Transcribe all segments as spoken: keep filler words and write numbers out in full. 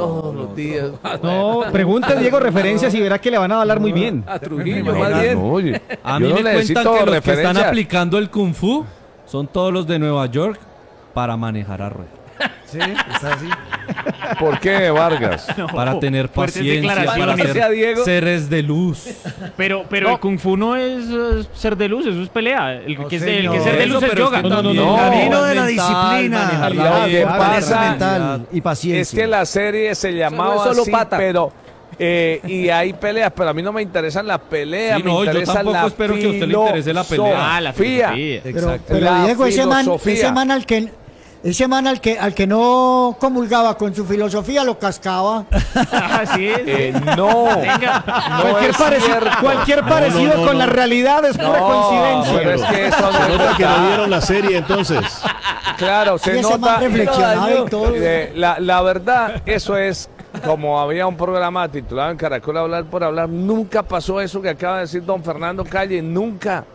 todos los días. No, pregunta a Diego referencias y verá que le van a hablar muy bien. A Trujillo, más bien. No, oye, A yo mí no me cuentan necesito que los que referencias. están aplicando el Kung Fu son todos los de Nueva York para manejar a rueda. Sí, está así. ¿Por qué, Vargas? No, Para tener fuertes paciencia, para declaraciones. ser Diego. seres de luz. Pero, pero el Kung Fu no es eh, ser de luz, eso es pelea. El No, que, es de- el señor. que ser de Eso, luz es pero es yoga. que No, no, no, también no. El camino de la mental, disciplina, manejar Lo la que fortaleza pasa- mental y paciencia. Es que la serie se llamaba Eso no es solo así, pata. pero eh, y hay peleas, pero a mí no me interesan las peleas, Sí, me no, yo interesa tampoco la espero que a usted le interese la pelea. Ah, la filosofía. filosofía. Pero, Exacto. pero La Diego, ese man, filosofía. ese man al que ese man al que al que no comulgaba con su filosofía lo cascaba. Así es. Eh, no, Venga. no cualquier es pareci- cierto. cualquier parecido no, no, con no. la realidad es pura No, coincidencia. pero es que eso no Se es nota que no verdad. vieron la serie entonces. Claro, Y se ese man nota. reflexionaba y todo. Eh, la, la verdad, eso es como había un programa titulado en Caracol Hablar por Hablar. Nunca pasó eso que acaba de decir don Fernando Calle. Nunca.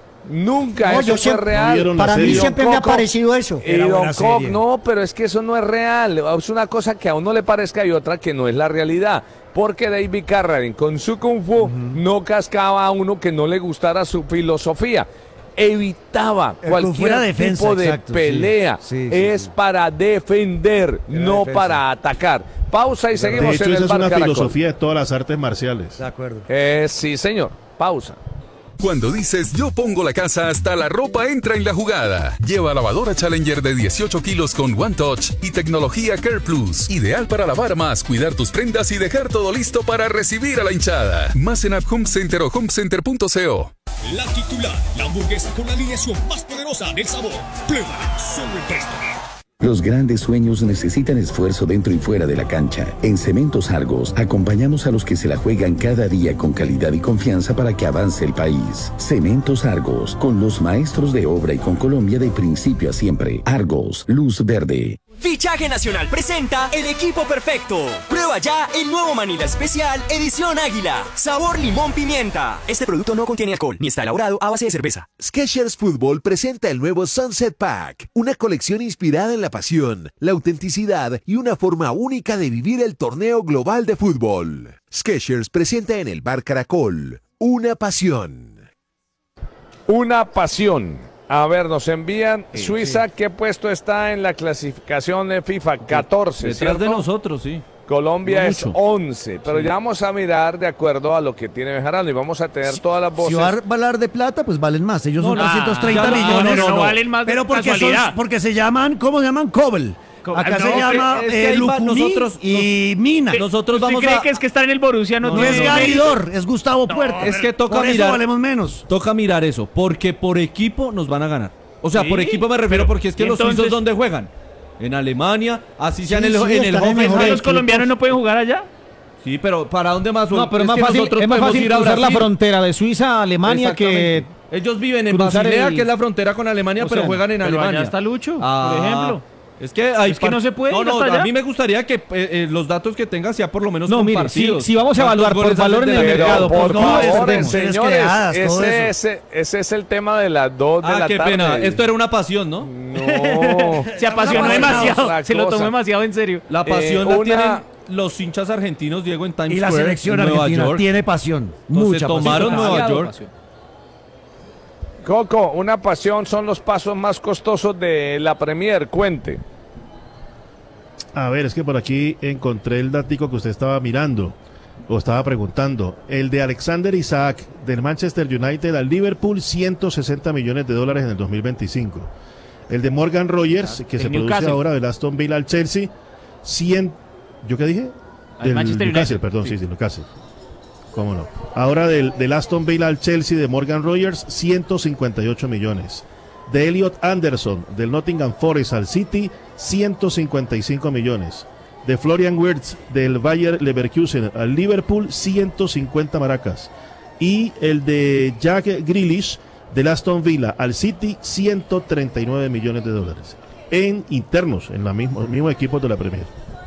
Nunca. No, eso yo fue siempre- No real. vieron la Para mí serie. siempre me ha Coco. parecido eso. Y Era don buena Koch, serie. no, pero es que eso no es real. Es una cosa que a uno le parezca y otra que no es la realidad. Porque David Carradine con su Kung Fu no cascaba a uno que no le gustara su filosofía. Evitaba El Kung Fu cualquier era defensa, tipo de exacto, sí. pelea. Sí, sí, es sí. para defender, Era no defensa. para atacar. Pausa y De seguimos hecho, en esa el es Bar una Caracol. filosofía de todas las artes marciales. De acuerdo. Eh, sí, señor. Pausa. Cuando dices yo pongo la casa, hasta la ropa entra en la jugada. Lleva lavadora Challenger de dieciocho kilos con One Touch y tecnología Care Plus. Ideal para lavar más, cuidar tus prendas y dejar todo listo para recibir a la hinchada. Más en App Home Center o homecenter punto co. La titular, la hamburguesa con la alineación más poderosa del sabor. Pruébala, solo en Presto. Los grandes sueños necesitan esfuerzo dentro y fuera de la cancha. En Cementos Argos, acompañamos a los que se la juegan cada día con calidad y confianza para que avance el país. Cementos Argos, con los maestros de obra y con Colombia de principio a siempre. Argos, luz verde. Fichaje Nacional presenta el equipo perfecto. Prueba ya el nuevo Manila Especial Edición Águila. Sabor limón pimienta. Este producto no contiene alcohol ni está elaborado a base de cerveza. Skechers Fútbol presenta el nuevo Sunset Pack, una colección inspirada en la pasión, la autenticidad y una forma única de vivir el torneo global de fútbol. Skechers presenta en el Bar Caracol, una pasión. Una pasión. A ver, nos envían Suiza, ¿qué puesto está en la clasificación de FIFA? catorce, Detrás ¿cierto? de nosotros, sí. Colombia No es mucho. once, pero ya vamos a mirar de acuerdo a lo que tiene Bejarano y vamos a tener todas las Si voces. va a hablar de plata, pues valen más. Ellos son No, trescientos ah, treinta ya no, millones. no, no, no valen más de Pero porque, son, casualidad. porque se llaman, ¿cómo se llaman? Cobel. Co- Acá no, se llama es que eh, ahí va- Lucumí nosotros- y Mina. ¿Usted- Nosotros ¿usted vamos cree a- que es que estar en el Borussia no, No tiene es mérito? Garidor, es Gustavo Puerta. Es que toca Por eso mirar, valemos menos. toca mirar eso, porque por equipo nos van a ganar. O sea, Sí, por equipo me refiero pero, porque es que ¿y los entonces? suizos ¿dónde juegan? En Alemania, así sea Sí, en el, sí, en el están en Hoffenheim. mejores ¿Los colombianos no pueden jugar allá? Sí, pero ¿para dónde más? No, pero es más que fácil, nosotros es más podemos fácil ir a cruzar la Brasil. frontera de Suiza a Alemania que... Exactamente. Ellos viven en cruzar Basilea, el- que es la frontera con Alemania, o pero sea, juegan en Pero allá Alemania. está Lucho, Ah, por ejemplo. Es que, hay Es que no se puede No, ir no, hasta a allá. mí me gustaría que eh, eh, los datos que tenga sea por lo menos No, mire, si, compartidos. si vamos a ¿Cuántos evaluar por goles hacen valor en de el la- Pero mercado, por por clubes, favor, perdemos. series señores, creadas, todo ese, eso. ese, ese es el tema de las dos de Ah, la qué tarde. pena. Esto era una pasión, ¿no? No. Se apasionó Otra demasiado, se lo cosa. tomó demasiado en serio. La pasión Eh, la una- tienen los hinchas argentinos, Diego, en Times Y la Square, selección en Nueva argentina York. tiene pasión. Entonces, Mucha pasión. tomaron Nueva Demasiado York. pasión. Coco, una pasión son los pasos más costosos de la Premier. Cuente. A ver, es que por aquí encontré el datico que usted estaba mirando o estaba preguntando. El de Alexander Isaac del Manchester United al Liverpool, ciento sesenta millones de dólares en el dos mil veinticinco. El de Morgan Rogers, que el se produce Newcastle. ahora del Aston Villa al Chelsea, cien. ¿Yo qué dije? Al Del Manchester Newcastle, United, perdón, sí. sí, sí, Newcastle. ¿Cómo no? Ahora del, del Aston Villa al Chelsea de Morgan Rogers, ciento cincuenta y ocho millones. De Elliot Anderson del Nottingham Forest al City, ciento cincuenta y cinco millones. De Florian Wirtz del Bayer Leverkusen al Liverpool, ciento cincuenta maracas. Y el de Jack Grealish del Aston Villa al City, ciento treinta y nueve millones de dólares. En internos, en la misma, el mismo equipo de la Premier.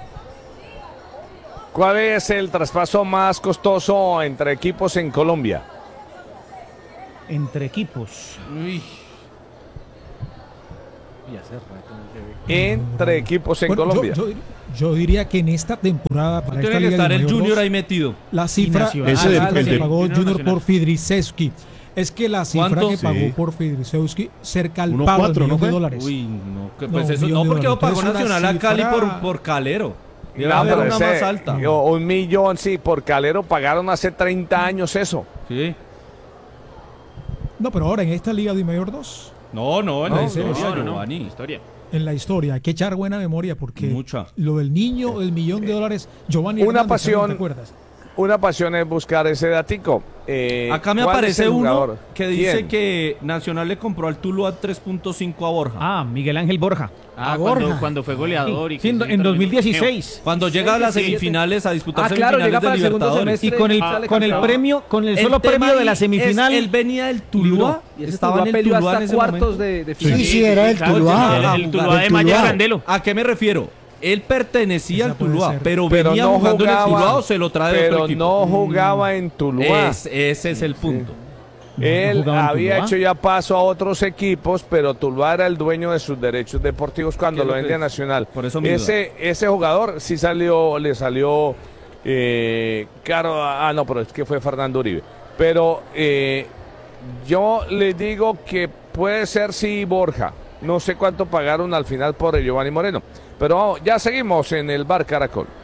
¿Cuál es el traspaso más costoso entre equipos en Colombia? Entre equipos. Uy. entre equipos en Bueno, yo- Colombia. Yo, yo diría que en esta temporada para Tiene esta que Liga estar de el Mayor Junior dos, ahí metido. la cifra Nacional. Ese del- ah, el que de- pagó Junior Junior Nacional. por Fidrisewski es que la cifra ¿Cuánto? que pagó Sí. por Fidrisewski cerca al Uno pago cuatro, del ¿no millón de fue? dólares. Uy, no, que No, pues un eso, millón no de porque lo dólares. pagó Entonces, Nacional una a Cali cifra- por, por Calero. Debe No, haber pero una ese- más alta. yo, un millón, sí, por Calero pagaron hace treinta años eso. Sí. No, pero ahora en esta Liga de Mayor dos, No, no, en No, la no, historia, No, no, no. Giovanni. Historia. en la historia, hay que echar buena memoria porque Mucha. lo del niño, el millón de dólares, Giovanni Una Hernández, pasión. ¿te acuerdas? Una pasión es buscar ese datico. Eh, Acá me ¿cuál es aparece el uno jugador? que dice ¿Quién? que Nacional le compró al Tuluá tres punto cinco a Borja. Ah, Miguel Ángel Borja. Ah, A cuando, Borja. cuando fue goleador. y Sí, que en, se en hizo dos mil torneo. dieciséis. Cuando llega a las Sí, sí, sí. semifinales a disputar Ah, claro, semifinales llega para de el segundo Libertadores. semestre. Y con el, Ah, con el campeón. premio, con el El solo tema premio de ahí la es, semifinal. él venía del Tuluá, Y ese estaba Tuluá en el peleó Tuluá en hasta ese cuartos momento. de, de Sí, final. Sí, sí, era el claro, Tuluá. el- el El Tuluá de El Maya Tuluá. Candelo. ¿A qué me refiero? Él pertenecía Esa al puede Tuluá, ser. pero, Pero venía no jugando en el jugaba, Tuluá o se lo trae de pero otro equipo. no jugaba en Tuluá. Es- ese es el punto. Él jugaba en había Tuluá. hecho ya paso a otros equipos, pero Tuluá era el dueño de sus derechos deportivos cuando ¿Qué es lo lo que vendía a es? Nacional. Por eso mi ese ese jugador sí salió, le salió eh, caro. Ah, no, pero es que fue Fernando Uribe. Pero eh, yo le digo que puede ser sí Borja. No sé cuánto pagaron al final por el Giovanni Moreno. Pero vamos, ya seguimos en el Bar Caracol.